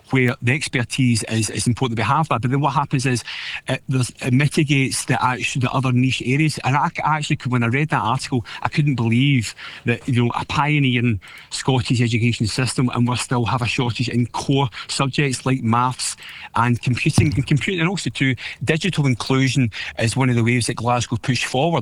where the expertise is important that we have that. But then what happens is it mitigates the other niche areas. And I actually, when I read that article, I couldn't believe that, a pioneering Scottish education system, and we still have a shortage in core subjects like maths and computing, and also too, digital inclusion is one of the waves that Glasgow pushed forward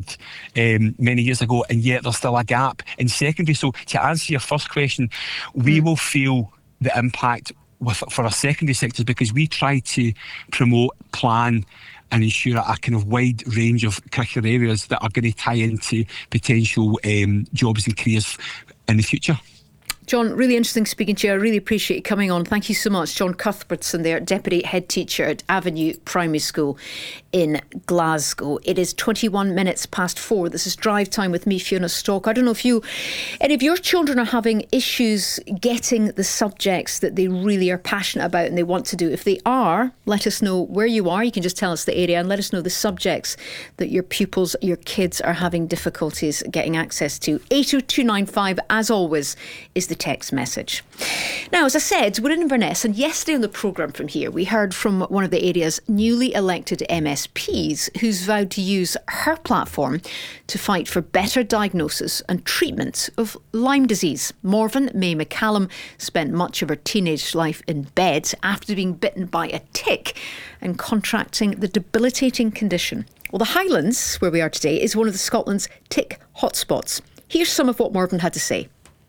many years ago, and yet there's still a gap in secondary. So to answer your first question, we will feel the impact for our secondary sectors, because we try to promote, plan and ensure a kind of wide range of curricular areas that are going to tie into potential jobs and careers in the future. John, really interesting speaking to you. I really appreciate you coming on. Thank you so much. John Cuthbertson there, Deputy Head Teacher at Avenue Primary School in Glasgow. It is 21 minutes past 4. This is Drive Time with me, Fiona Stock. I don't know if any of your children are having issues getting the subjects that they really are passionate about and they want to do. If they are, let us know where you are. You can just tell us the area and let us know the subjects that your pupils, your kids are having difficulties getting access to. 80295, as always, is the text message. Now, as I said, we're in Inverness, and yesterday on the programme from here, we heard from one of the area's newly elected MSPs who's vowed to use her platform to fight for better diagnosis and treatment of Lyme disease. Morven May McCallum spent much of her teenage life in bed after being bitten by a tick and contracting the debilitating condition. Well, the Highlands, where we are today, is one of Scotland's tick hotspots. Here's some of what Morven had to say.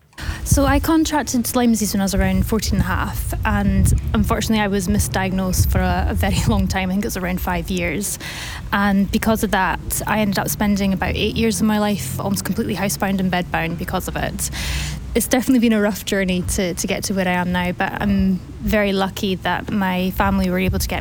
So I contracted Lyme disease when I was around 14 and a half, and unfortunately I was misdiagnosed for a very long time. I think it was around 5 years, and because of that I ended up spending about 8 years of my life almost completely housebound and bedbound because of it. It's definitely been a rough journey to get to where I am now, but I'm very lucky that my family were able to get